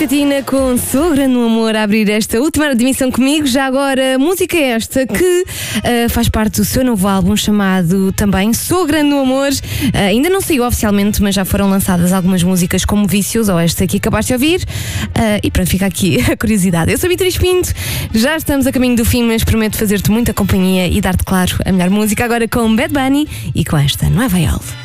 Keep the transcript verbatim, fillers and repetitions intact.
Catina com Sogra no Amor a abrir esta última hora de emissão comigo. Já agora, música esta que uh, faz parte do seu novo álbum chamado também Sogra no Amor. Uh, ainda não saiu oficialmente, mas já foram lançadas algumas músicas como Vícios ou esta que acabaste de ouvir. Uh, e pronto, fica aqui a curiosidade. Eu sou a Beatriz Pinto, já estamos a caminho do fim, mas prometo fazer-te muita companhia e dar-te, claro, a melhor música agora com Bad Bunny e com esta Nova York.